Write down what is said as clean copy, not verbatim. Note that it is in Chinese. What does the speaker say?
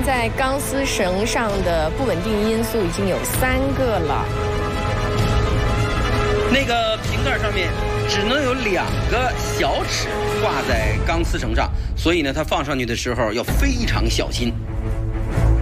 在钢丝绳上的不稳定因素已经有3个了。 那个瓶盖上面只能有2个小齿挂在钢丝绳上，所以呢，它放上去的时候要非常小心。